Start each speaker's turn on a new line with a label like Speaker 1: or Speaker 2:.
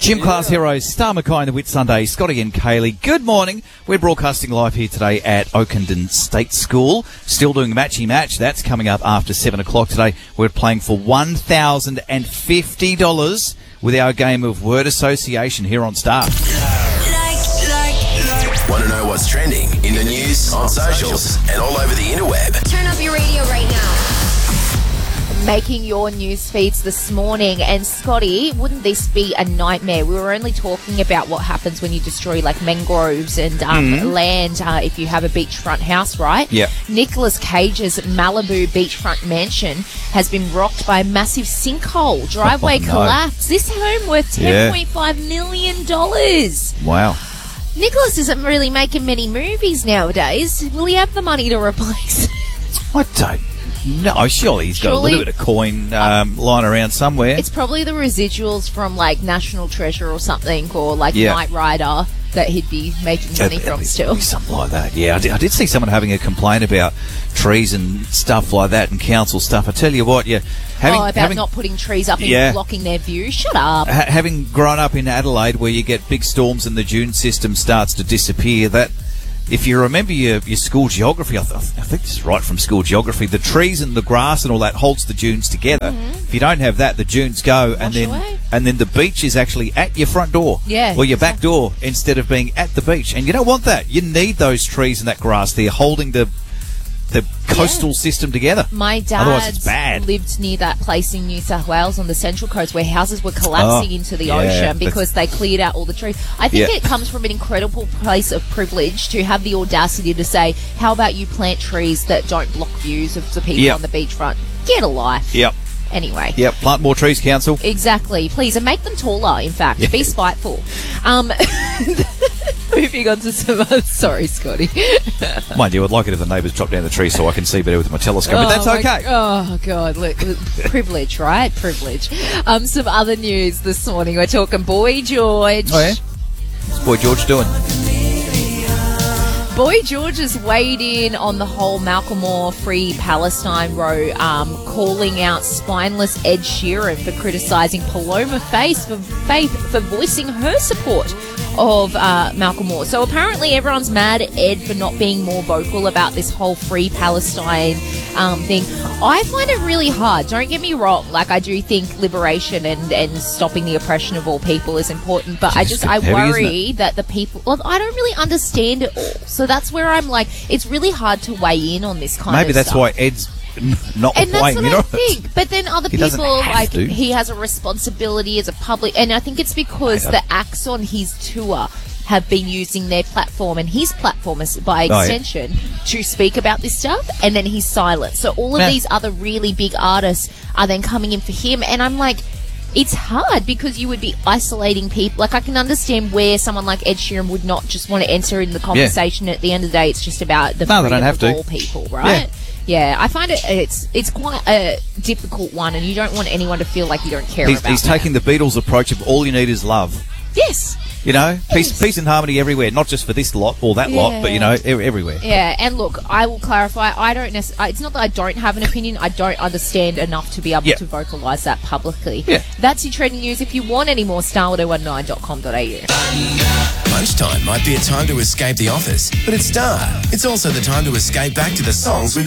Speaker 1: Gym Class Heroes, Star Mackay and the Whit Sunday, Scotty and Kaylee. Good morning. We're broadcasting live here today at Oakenden State School. Still doing the matchy match. That's coming up after 7 o'clock today. We're playing for $1,050 with our game of word association here on Star.
Speaker 2: Want to know what's trending in the news, on socials, and all over the interweb?
Speaker 3: Turn up your radio right now.
Speaker 4: Making your news feeds this morning. And Scotty, wouldn't this be a nightmare? We were only talking about what happens when you destroy like mangroves and land if you have a beachfront house, right?
Speaker 1: Yeah.
Speaker 4: Nicolas Cage's Malibu beachfront mansion has been rocked by a massive sinkhole. Driveway collapse. This home worth $10.5 million.
Speaker 1: Wow.
Speaker 4: Nicholas isn't really making many movies nowadays. Will he have the money to replace?
Speaker 1: I don't know. Surely he's got a little bit of coin lying around somewhere.
Speaker 4: It's probably the residuals from like National Treasure or something, or like Knight Rider that he'd be making money from still.
Speaker 1: Something like that. Yeah, I did see someone having a complaint about trees and stuff like that and council stuff. I tell you what, having
Speaker 4: not putting trees up and blocking their view. Shut up.
Speaker 1: Having grown up in Adelaide where you get big storms and the dune system starts to disappear, that if you remember your school geography, I think this is right from school geography, the trees and the grass and all that holds the dunes together. If you don't have that, the dunes go and then the beach is actually at your front door or your back door instead of being at the beach. And you don't want that. You need those trees and that grass there holding the coastal system together.
Speaker 4: My dad lived near that place in New South Wales on the Central Coast where houses were collapsing into the ocean because they cleared out all the trees. I think it comes from an incredible place of privilege to have the audacity to say, how about you plant trees that don't block views of the people on the beachfront? Get a life.
Speaker 1: Yep.
Speaker 4: Anyway.
Speaker 1: Yep, plant more trees, council.
Speaker 4: Exactly. Please, and make them taller, in fact. Be spiteful. Moving on to some other... Sorry, Scotty.
Speaker 1: Mind you, I'd like it if the neighbours chop down the tree so I can see better with my telescope, but that's okay.
Speaker 4: Oh, God. Look, privilege, right? Privilege. Some other news this morning. We're talking Boy George.
Speaker 1: Oh, yeah? What's Boy George doing?
Speaker 4: Boy George has weighed in on the whole Malcolm Moore Free Palestine row, calling out spineless Ed Sheeran for criticising Paloma Faith for voicing her support of Malcolm Moore. So apparently everyone's mad at Ed for not being more vocal about this whole Free Palestine thing. I find it really hard. Don't get me wrong. Like, I do think liberation and stopping the oppression of all people is important, but I worry that the people... Well, I don't really understand it all. So that's where I'm like, it's really hard to weigh in on this kind of stuff.
Speaker 1: Maybe that's why Ed's not
Speaker 4: and
Speaker 1: playing,
Speaker 4: that's what I think. But then other people, like,
Speaker 1: to.
Speaker 4: He has a responsibility as a public... And I think it's because the acts on his tour have been using their platform and his platform as, by extension to speak about this stuff, and then he's silent. So all of these other really big artists are then coming in for him, and I'm like, it's hard because you would be isolating people. Like, I can understand where someone like Ed Sheeran would not just want to enter in the conversation. At the end of the day, it's just about the freedom of all people, right? Yeah, I find it's quite a difficult one, and you don't want anyone to feel like you don't care about
Speaker 1: He's taking the Beatles approach of all you need is love.
Speaker 4: Yes.
Speaker 1: You know, peace and harmony everywhere, not just for this lot or that lot, but, you know, everywhere.
Speaker 4: Yeah, and look, I will clarify, I don't it's not that I don't have an opinion, I don't understand enough to be able to vocalise that publicly. Yeah. That's your trending news. If you want any more, star1019.com.au.
Speaker 2: Lunchtime might be a time to escape the office, but at Star, it's also the time to escape back to the songs we